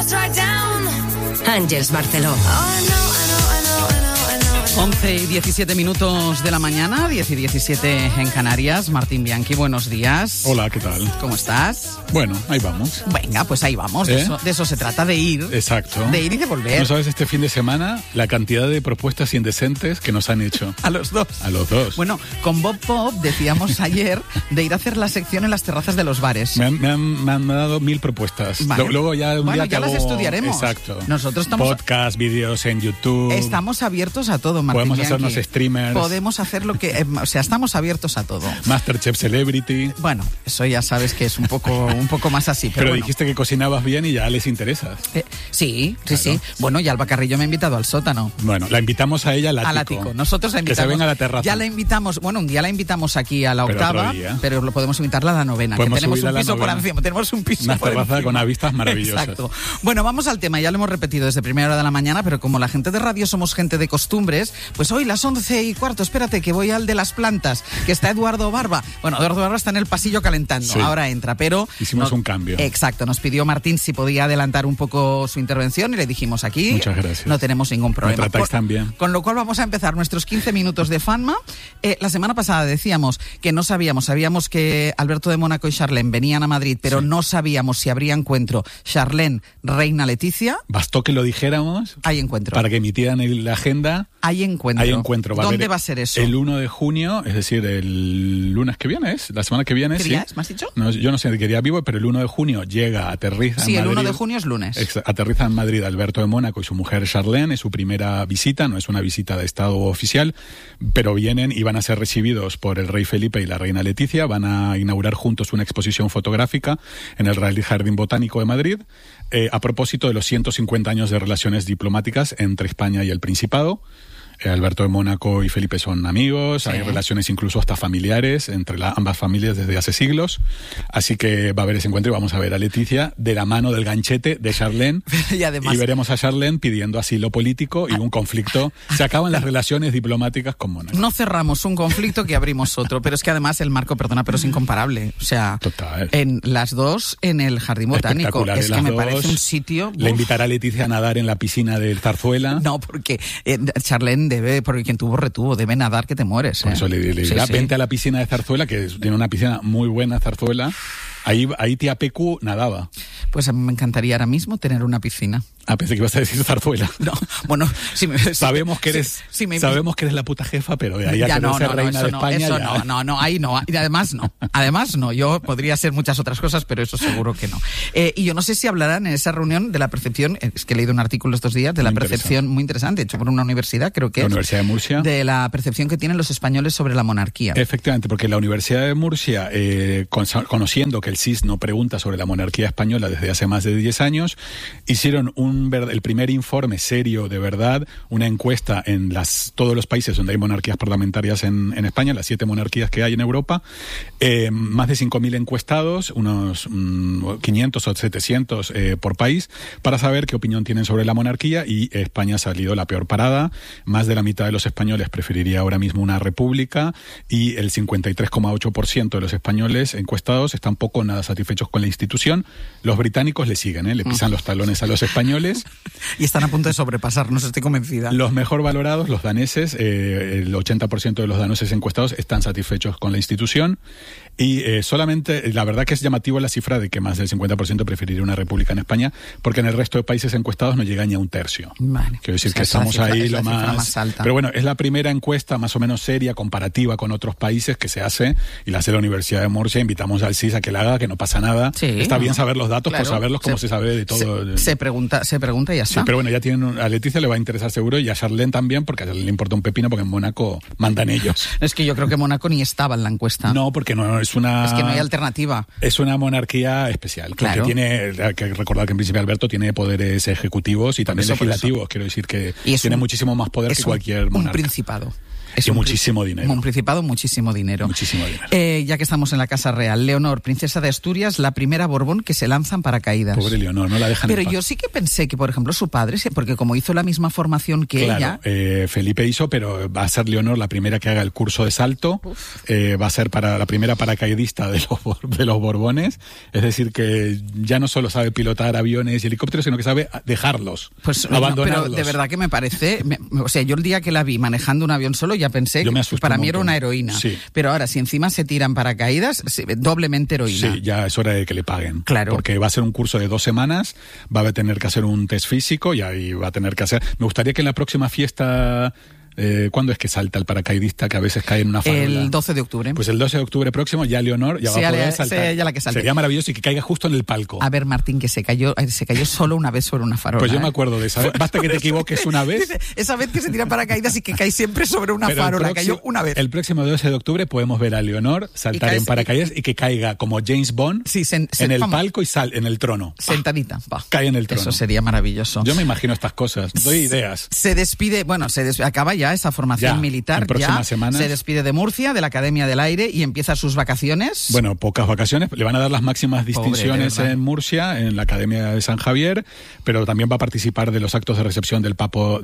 Àngels Barceló. 11 y 17 minutos de la mañana, 10 y 17 en Canarias. Martín Bianchi, buenos días. Hola, ¿qué tal? ¿Cómo estás? Bueno, ahí vamos. Venga, pues ahí vamos. De eso se trata, de ir. Exacto. De ir y de volver. ¿No sabes este fin de semana la cantidad de propuestas indecentes que nos han hecho? A los dos. A los dos. Bueno, con Bob Pop decíamos ayer de ir a hacer la sección en las terrazas de los bares. Me han dado 1000 propuestas. Vale. Luego ya un día ya las estudiaremos. Exacto. Nosotros estamos... Podcast, vídeos en YouTube. Estamos abiertos a todo, Martín Podemos Bianchi. hacernos streamers. Podemos hacer lo que... estamos abiertos a todo. Masterchef Celebrity. Bueno, eso ya sabes que es un poco más así. Pero bueno. dijiste que cocinabas bien y ya les interesas. Sí. Claro. Bueno, y Alba Carrillo me ha invitado al sótano. Bueno, la invitamos a ella al ático. Al ático. Nosotros la invitamos. Que se venga a la terraza. Ya la invitamos, bueno, un día la invitamos aquí a la octava, pero lo podemos invitarla a la novena. Podemos que tenemos subir un a la piso por novena. encima. Tenemos un piso Una por terraza encima. con unas vistas maravillosas. Exacto. Bueno, vamos al tema. Ya lo hemos repetido desde primera hora de la mañana, pero como la gente de radio somos gente de costumbres, pues hoy las 11:15, espérate que voy al de las plantas, que está Eduardo Barba. Bueno, Eduardo Barba está en el pasillo calentando. Sí. Ahora entra, pero... Hicimos un cambio. Exacto. Nos pidió Martín si podía adelantar un poco su intervención y le dijimos aquí... Muchas gracias. No tenemos ningún problema. Me tratáis tan bien. Con lo cual vamos a empezar nuestros 15 minutos de Fanma. La semana pasada decíamos que no sabíamos que Alberto de Mónaco y Charlene venían a Madrid, pero no sabíamos si habría encuentro Charlene, Reina Leticia. Bastó que lo dijéramos. Hay encuentro. Para que emitieran la agenda. Hay encuentro. Hay encuentro. ¿Dónde va a ser eso? El 1 de junio, es decir, el lunes que viene, ¿es? La semana que viene, ¿Qué sí. día es? ¿Me has dicho? No, yo no sé de qué día vivo, pero el 1 de junio llega, aterriza en Madrid. Sí, el 1 de junio es lunes. Aterriza en Madrid Alberto de Mónaco y su mujer Charlene. Es su primera visita, no es una visita de Estado oficial, pero vienen y van a ser recibidos por el rey Felipe y la reina Leticia. Van a inaugurar juntos una exposición fotográfica en el Real Jardín Botánico de Madrid, a propósito de los 150 años de relaciones diplomáticas entre España y el Principado. Alberto de Mónaco y Felipe son amigos, sí. Hay relaciones incluso hasta familiares entre ambas familias desde hace siglos, así que va a haber ese encuentro y vamos a ver a Leticia de la mano del ganchete de Charlene y además, veremos a Charlene pidiendo asilo político y un conflicto. Se acaban las relaciones diplomáticas con Mónaco. No cerramos un conflicto que abrimos otro, pero es que además el marco, perdona, pero es incomparable. O sea, total. En las dos en el Jardín Botánico. Es que me parece un sitio... Le invitará a Leticia a nadar en la piscina del Zarzuela. No, porque Charlene debe, porque quien tuvo retuvo, debe nadar que te mueres. Por eso le dirá, vente a la piscina de Zarzuela, que tiene una piscina muy buena, Zarzuela. Ahí tía Pecu nadaba. Pues me encantaría ahora mismo tener una piscina. Ah, pensé que ibas a decir Zarzuela. No, bueno, sabemos que eres la puta jefa, pero de ahí a querer ser reina de España. Ahí no. Y además no. Yo podría ser muchas otras cosas, pero eso seguro que no. Y yo no sé si hablarán en esa reunión de la percepción, es que he leído un artículo estos días de la percepción muy interesante, hecho por una universidad, creo que la Universidad de Murcia, de la percepción que tienen los españoles sobre la monarquía. Efectivamente, porque la Universidad de Murcia, conociendo que el CIS no pregunta sobre la monarquía española desde hace más de 10 años, hicieron el primer informe serio de verdad, una encuesta en todos los países donde hay monarquías parlamentarias en España, las 7 monarquías que hay en Europa, más de 5.000 encuestados, unos 500 o 700 por país, para saber qué opinión tienen sobre la monarquía, y España ha salido la peor parada. Más de la mitad de los españoles preferiría ahora mismo una república, y el 53,8% de los españoles encuestados están poco o nada satisfechos con la institución. Los británicos le siguen, le pisan los talones a los españoles. Y están a punto de sobrepasarnos, estoy convencida. Los mejor valorados, los daneses, el 80% de los daneses encuestados están satisfechos con la institución, y solamente, la verdad que es llamativo la cifra de que más del 50% preferiría una república en España, porque en el resto de países encuestados no llega ni a un tercio. Vale. Quiero decir que estamos ahí lo más alta. Pero bueno, es la primera encuesta más o menos seria, comparativa con otros países que se hace, y la hace la Universidad de Murcia. Invitamos al CIS a que la haga, que no pasa nada. Sí, está bien saber los datos, por saberlos como se sabe de todo. Se pregunta y ya está. Sí, pero bueno, ya tienen, a Leticia le va a interesar seguro, y a Charlene también, porque a Charlene le importa un pepino, porque en Mónaco mandan ellos. Es que yo creo que Mónaco ni estaba en la encuesta. No, porque no es una... Es que no hay alternativa. Es una monarquía especial. Claro. Hay que recordar que en Príncipe Alberto tiene poderes ejecutivos y también legislativos. Quiero decir que tiene muchísimo más poder que cualquier monarca. Un principado. Es muchísimo dinero. Un principado, muchísimo dinero. Muchísimo dinero. Ya que estamos en la Casa Real, Leonor, princesa de Asturias, la primera Borbón que se lanza en paracaídas. Pobre Leonor, no la dejan Pero en paz. yo sí que pensé que, por ejemplo, su padre, porque como hizo la misma formación que claro, ella... Felipe hizo, pero va a ser Leonor la primera que haga el curso de salto. Va a ser la primera paracaidista de los Borbones. Es decir, que ya no solo sabe pilotar aviones y helicópteros, sino que sabe dejarlos, abandonarlos. Pero de verdad que me parece... o sea, yo el día que la vi manejando un avión solo ya pensé que para mí era una heroína. Sí. Pero ahora, si encima se tiran paracaídas, doblemente heroína. Sí, ya es hora de que le paguen. Claro. Porque va a ser un curso de 2 semanas, va a tener que hacer un test físico y ahí va a tener que hacer... Me gustaría que en la próxima fiesta... ¿Cuándo es que salta el paracaidista que a veces cae en una farola? El 12 de octubre. Pues el 12 de octubre próximo ya Leonor ya va a poder saltar. Ya la que salte. Sería maravilloso y que caiga justo en el palco. A ver, Martín, que se cayó solo una vez sobre una farola. Pues yo me acuerdo de esa. Basta que te equivoques una vez. Esa vez que se tira paracaídas y que cae siempre sobre una farola. Cayó una vez. El próximo 12 de octubre podemos ver a Leonor saltar en paracaídas y que caiga como James Bond en el palco y en el trono. Sentadita. Cae en el trono. Eso sería maravilloso. Yo me imagino estas cosas. Doy ideas. Se despide, acaba ya esa formación militar, próximas semanas. Se despide de Murcia, de la Academia del Aire, y empieza sus vacaciones. Bueno, pocas vacaciones. Le van a dar las máximas distinciones en Murcia, en la Academia de San Javier, pero también va a participar de los actos de recepción del Papa.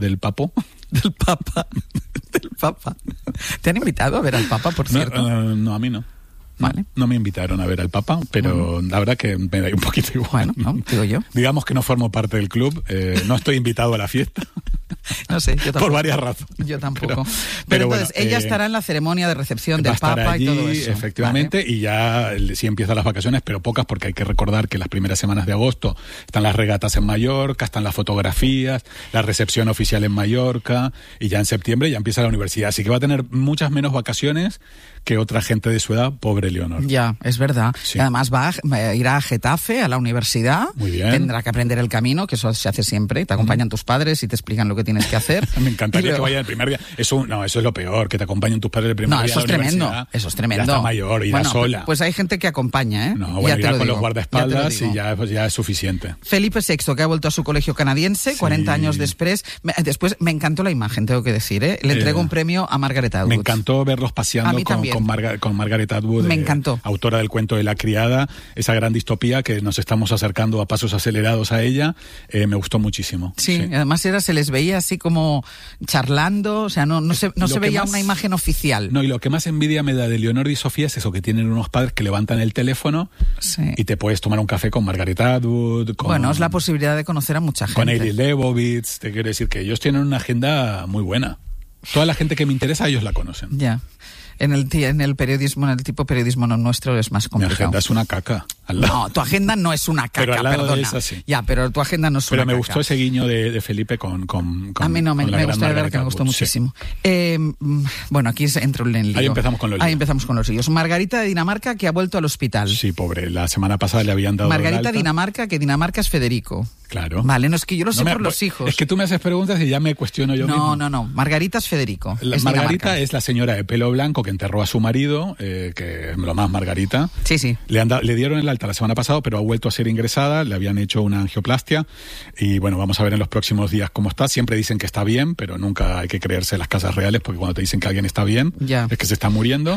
¿Te han invitado a ver al Papa, por cierto? No, a mí no. Vale. No me invitaron a ver al Papa, pero la verdad que me da un poquito igual. Bueno, no, digo yo. Digamos que no formo parte del club, no estoy invitado a la fiesta. No sé, yo tampoco. Por varias razones. Yo tampoco. Pero entonces, ella estará en la ceremonia de recepción del Papa allí, y todo eso. Efectivamente, vale. Y ya sí empiezan las vacaciones, pero pocas, porque hay que recordar que las primeras semanas de agosto están las regatas en Mallorca, están las fotografías, la recepción oficial en Mallorca, y ya en septiembre ya empieza la universidad. Así que va a tener muchas menos vacaciones que otra gente de su edad, pobre Leonor. Ya, es verdad. Sí. Y además irá a Getafe, a la universidad. Muy bien. Tendrá que aprender el camino, que eso se hace siempre. Te acompañan tus padres y te explican lo que tienes que hacer. Me encantaría que vaya el primer día. Eso es lo peor, que te acompañen tus padres el primer día. No, eso es tremendo. Eso es tremendo. Ya está mayor, irá sola. Pues hay gente que acompaña, ¿eh? No, bueno, irá con los guardaespaldas y ya es suficiente. Felipe VI, que ha vuelto a su colegio canadiense, 40 años después. Después me encantó la imagen, tengo que decir, ¿eh? Le entrego un premio a Margaret Atwood. Me encantó verlos paseando con Margaret Atwood. Me encantó. Autora del cuento de La criada, esa gran distopía que nos estamos acercando a pasos acelerados a ella. Me gustó muchísimo. Sí, además se les veía así como charlando, o sea, no se veía una imagen oficial. No, y lo que más envidia me da de Leonor y Sofía es eso, que tienen unos padres que levantan el teléfono y te puedes tomar un café con Margaret Atwood. Bueno, es la posibilidad de conocer a mucha gente. Con Eilidh Leibovitz, te quiero decir que ellos tienen una agenda muy buena. Toda la gente que me interesa, ellos la conocen. Ya. En el periodismo, en el tipo de periodismo nuestro es más complicado. Mi agenda es una caca. No, tu agenda no es una caca, pero al lado perdona. De esa, sí. Ya, pero tu agenda no es una caca. Pero me gustó ese guiño de Felipe con a mí no, me gustó, de verdad que me gustó muchísimo. Sí. Bueno, aquí entra un lío. Ahí empezamos con los líos. Margarita de Dinamarca, que ha vuelto al hospital. Sí, pobre. La semana pasada le habían dado Margarita de Dinamarca, que Dinamarca es Federico. Claro. Vale, no es que yo lo sé por los hijos. Es que tú me haces preguntas y ya me cuestiono yo mismo. No. Margarita es Federico. Margarita es la señora de pelo blanco que enterró a su marido, que es lo más Margarita. Sí. Le dieron el alta la semana pasada, pero ha vuelto a ser ingresada, le habían hecho una angioplastia y bueno, vamos a ver en los próximos días cómo está. Siempre dicen que está bien, pero nunca hay que creerse las casas reales, porque cuando te dicen que alguien está bien, es que se está muriendo.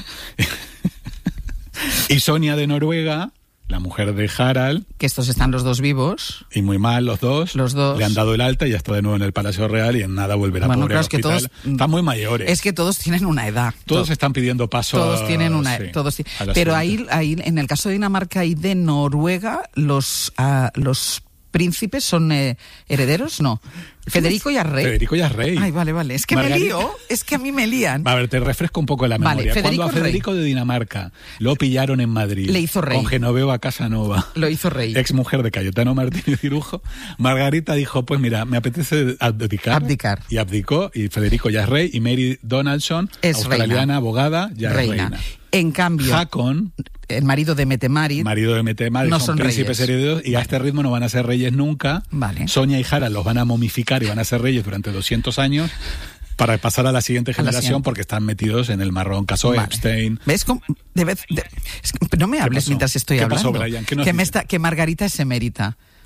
Y Sonia de Noruega, la mujer de Harald. Que estos están los dos vivos. Y muy mal los dos. Le han dado el alta y ya está de nuevo en el Palacio Real y en nada volverá a pobre al hospital. Todos, están muy mayores. Es que todos tienen una edad. Todos están pidiendo paso. Todos tienen una edad. Pero ahí, en el caso de Dinamarca y de Noruega, los príncipes son herederos, ¿no? Federico ya es rey. Federico ya es rey. Ay, vale. Es que Margarita... me lío, es que a mí me lían. A ver, te refresco un poco la memoria. Cuando a Federico de Dinamarca lo pillaron en Madrid, le hizo rey. Con Genoveva Casanova, lo hizo rey. Ex mujer de Cayetano Martínez Cirujo, Margarita dijo, pues mira, me apetece abdicar. Y abdicó, y Federico ya es rey, y Mary Donaldson, es australiana, reina. Abogada, ya es reina. En cambio, Haakon, el marido de Mette-Marit, no son príncipes herederos, y a este ritmo no van a ser reyes nunca. Vale. Sonia y Harald los van a momificar y van a ser reyes durante 200 años para pasar a la siguiente generación, porque están metidos en el marrón caso Epstein. ¿Ves? No me hables mientras estoy hablando. ¿Qué pasó, Brian? Que Margarita es emérita.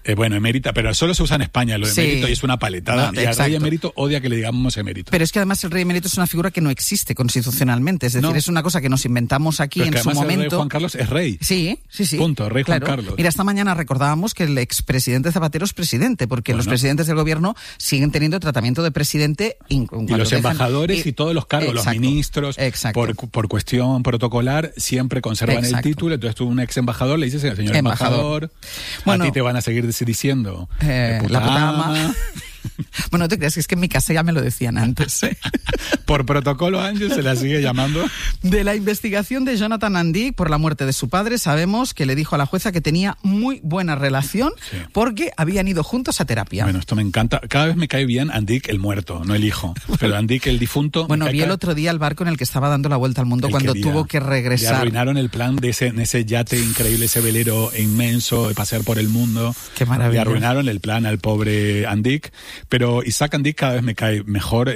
Bueno, emérita, pero solo se usa en España lo de emérito y es una paletada. No, y al rey emérito odia que le digamos emérito. Pero es que además el rey emérito es una figura que no existe constitucionalmente. Es decir, es una cosa que nos inventamos aquí pero en su momento. El rey Juan Carlos es rey. Sí. Punto, rey claro. Juan Carlos. Mira, esta mañana recordábamos que el expresidente Zapatero es presidente, porque los presidentes del gobierno siguen teniendo tratamiento de presidente. Y los embajadores y todos los cargos, los ministros, por cuestión protocolar, siempre conservan el título. Entonces tú, un ex embajador, le dices, señor embajador, bueno, a ti te van a seguir diciendo la puta ama. Bueno, ¿no te creas? Que es que en mi casa ya me lo decían antes, ¿eh? Por protocolo, Ángel se la sigue llamando. De la investigación de Jonathan Andic por la muerte de su padre, sabemos que le dijo a la jueza que tenía muy buena relación porque habían ido juntos a terapia. Bueno, esto me encanta. Cada vez me cae bien Andic el muerto, no el hijo. Pero Andic el difunto... Bueno, vi el otro día el barco en el que estaba dando la vuelta al mundo cuando tuvo que regresar. Le arruinaron el plan de ese yate increíble, ese velero inmenso de pasear por el mundo. Qué maravilla. Le arruinaron el plan al pobre Andic. Pero Isaac Andic cada vez me cae mejor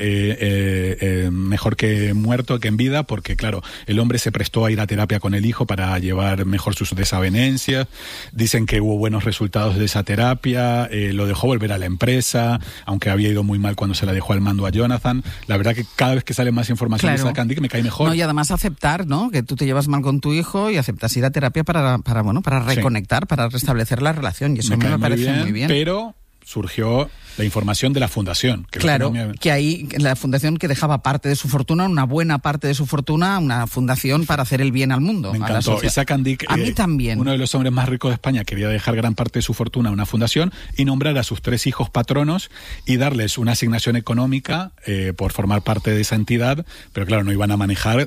que muerto que en vida, porque claro, el hombre se prestó a ir a terapia con el hijo para llevar mejor sus desavenencias. Dicen que hubo buenos resultados de esa terapia, lo dejó volver a la empresa, aunque había ido muy mal cuando se la dejó al mando a Jonathan. La verdad que cada vez que sale más información de Isaac Andic me cae mejor. No, y además aceptar, ¿no? Que tú te llevas mal con tu hijo y aceptas ir a terapia para reconectar, para restablecer la relación, y eso me parece muy bien. Pero surgió la información de la fundación. Que ahí la fundación que dejaba parte de su fortuna, una buena parte de su fortuna, una fundación para hacer el bien al mundo. Me encantó. Isaac Andic, a mí también. Uno de los hombres más ricos de España, quería dejar gran parte de su fortuna a una fundación y nombrar a sus 3 hijos patronos y darles una asignación económica por formar parte de esa entidad, pero claro, no iban a manejar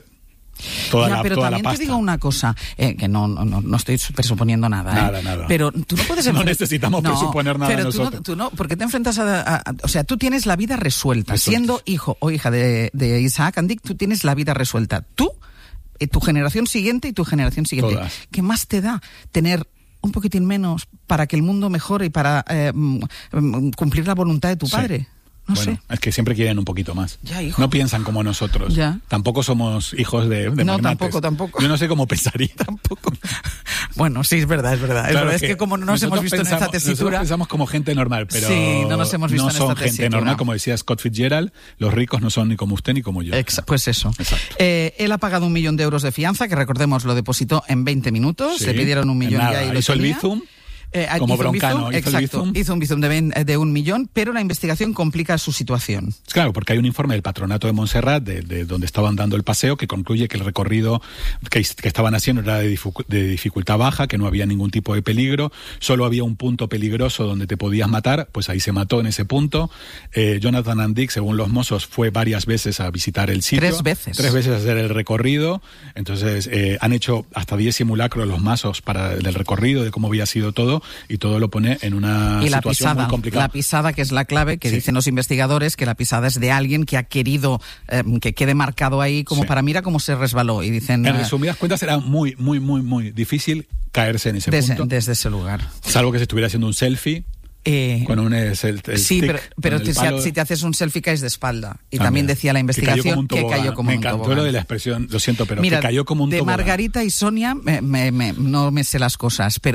pero también te digo una cosa, que no estoy presuponiendo nada. Nada. Pero tú no puedes... No necesitamos presuponer nada nosotros. Tú no, porque te enfrentas o sea, tú tienes la vida resuelta. Siendo hijo o hija de Isaac Andic, tú tienes la vida resuelta. Tú, tu generación siguiente y tu generación siguiente. Todas. ¿Qué más te da tener un poquitín menos para que el mundo mejore y para cumplir la voluntad de tu padre? No sé. Es que siempre quieren un poquito más. Ya, hijo. No piensan como nosotros. Ya. Tampoco somos hijos de magnates. No, tampoco. Yo no sé cómo pensaría. Tampoco. Bueno, sí, es verdad. Claro, es que como no nos hemos visto en esta tesitura... Nosotros pensamos como gente normal, pero sí, no nos hemos visto en esta tesitura. No son gente normal, como decía Scott Fitzgerald, los ricos no son ni como usted ni como yo. Pues eso. Exacto. Él ha pagado 1 millón de euros de fianza, que recordemos lo depositó en 20 minutos, le pidieron 1 millón ya y lo hizo tenía. el Bizum. Como Broncano, hizo un bizum de 1 millón, pero la investigación complica su situación. Claro, porque hay un informe del Patronato de Montserrat, de donde estaban dando el paseo, que concluye que el recorrido que estaban haciendo era de dificultad baja, que no había ningún tipo de peligro, solo había un punto peligroso donde te podías matar, pues ahí se mató en ese punto. Jonathan Andic, según los mozos, fue varias veces a visitar el sitio. 3 veces. 3 veces a hacer el recorrido. Entonces, han hecho hasta 10 simulacros los mazos del recorrido, de cómo había sido todo, y todo lo pone en una situación muy complicada. La pisada, que es la clave, que dicen los investigadores, que la pisada es de alguien que ha querido que quede marcado ahí como para mira cómo se resbaló. Y dicen... En resumidas cuentas, era muy, muy, muy, muy difícil caerse en ese punto. Desde ese lugar. Salvo que se estuviera haciendo un selfie. Con el sí, pero si te haces un selfie caes de espalda. Y también decía la investigación que cayó como un tobogán. Me encantó lo de la expresión, lo siento, pero que cayó como un tobogán. De Margarita y Sonia no me sé las cosas, pero